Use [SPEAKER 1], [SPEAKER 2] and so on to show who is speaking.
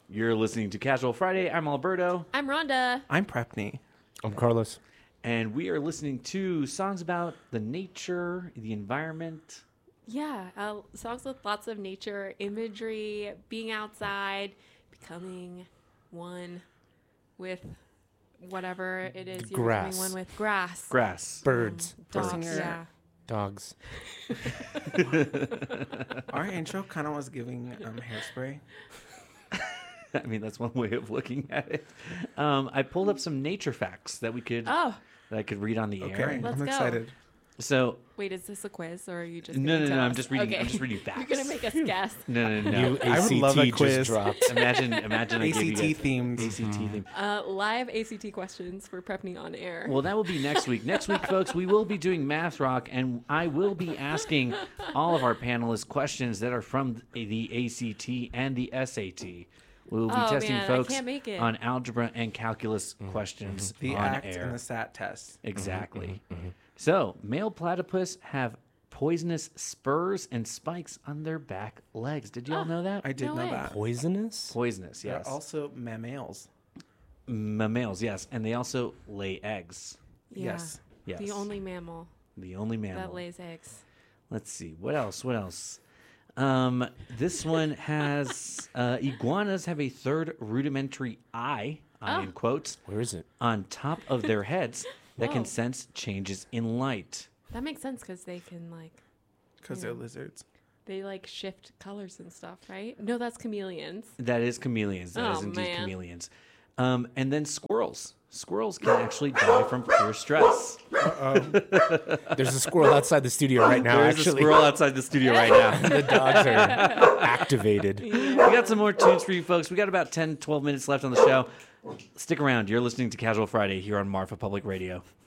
[SPEAKER 1] You're listening to Casual Friday. I'm Alberto,
[SPEAKER 2] I'm Rhonda.
[SPEAKER 3] I'm Prepney.
[SPEAKER 4] I'm Carlos.
[SPEAKER 1] and we are listening to songs about the nature, the environment.
[SPEAKER 2] Yeah, songs with lots of nature imagery, being outside, becoming one with whatever it is you're
[SPEAKER 4] Grass.
[SPEAKER 2] becoming one with. Grass.
[SPEAKER 1] Grass.
[SPEAKER 4] Birds.
[SPEAKER 2] Dogs,
[SPEAKER 3] Birds.
[SPEAKER 2] yeah.
[SPEAKER 4] Dogs.
[SPEAKER 3] Our intro kind of was giving Hairspray.
[SPEAKER 1] I mean, that's one way of looking at it. I pulled up some nature facts that
[SPEAKER 2] Oh,
[SPEAKER 1] I could read on the
[SPEAKER 3] Okay,
[SPEAKER 1] air.
[SPEAKER 2] Let's
[SPEAKER 3] I'm
[SPEAKER 2] go.
[SPEAKER 3] excited.
[SPEAKER 1] So
[SPEAKER 2] wait, is this a quiz or are you just
[SPEAKER 1] no,
[SPEAKER 2] gonna tell
[SPEAKER 1] I'm
[SPEAKER 2] us?
[SPEAKER 1] just reading.
[SPEAKER 2] Okay.
[SPEAKER 1] I'm just reading facts.
[SPEAKER 2] You're gonna make us guess.
[SPEAKER 1] No.
[SPEAKER 4] New
[SPEAKER 3] I would love a
[SPEAKER 4] ACT
[SPEAKER 3] quiz.
[SPEAKER 4] just dropped.
[SPEAKER 1] Imagine I gave you
[SPEAKER 3] ACT
[SPEAKER 1] guys
[SPEAKER 3] themes.
[SPEAKER 1] ACT theme.
[SPEAKER 2] Live ACT questions for Prepney on air.
[SPEAKER 1] Well, that will be next week. Next week, folks, we will be doing Math Rock, and I will be asking all of our panelists questions that are from the ACT and the SAT. We will be testing
[SPEAKER 2] man, I
[SPEAKER 1] folks
[SPEAKER 2] can't make it.
[SPEAKER 1] on algebra and calculus questions
[SPEAKER 3] The
[SPEAKER 1] on
[SPEAKER 3] ACT
[SPEAKER 1] air.
[SPEAKER 3] and the SAT test.
[SPEAKER 1] Exactly. So, male platypus have poisonous spurs and spikes on their back legs. Did you all know that?
[SPEAKER 3] I did
[SPEAKER 2] No
[SPEAKER 3] know
[SPEAKER 2] way.
[SPEAKER 3] that.
[SPEAKER 4] Poisonous?
[SPEAKER 1] Poisonous,
[SPEAKER 3] They're
[SPEAKER 1] yes.
[SPEAKER 3] also mammals.
[SPEAKER 1] Mammals, yes. And they also lay eggs.
[SPEAKER 2] Yeah.
[SPEAKER 3] Yes.
[SPEAKER 1] Yes.
[SPEAKER 2] The only mammal
[SPEAKER 1] The only mammal.
[SPEAKER 2] that lays eggs.
[SPEAKER 1] Let's see. What else? This one has iguanas have a third rudimentary eye, in quotes,
[SPEAKER 4] Where is it?
[SPEAKER 1] on top of their heads that can
[SPEAKER 2] Whoa.
[SPEAKER 1] sense changes in light.
[SPEAKER 2] That makes sense because they can
[SPEAKER 3] Because they're lizards.
[SPEAKER 2] they shift colors and stuff, right? No, that's chameleons.
[SPEAKER 1] That is chameleons. That is
[SPEAKER 2] Oh,
[SPEAKER 1] indeed
[SPEAKER 2] man.
[SPEAKER 1] chameleons. And then squirrels. Squirrels can actually die from pure stress.
[SPEAKER 4] There's a squirrel outside the studio right now,
[SPEAKER 1] There's a
[SPEAKER 4] actually.
[SPEAKER 1] squirrel outside the studio right now.
[SPEAKER 4] The dogs are activated.
[SPEAKER 1] We got some more tunes for you folks. We got about 10, 12 minutes left on the show. Stick around. You're listening to Casual Friday here on Marfa Public Radio.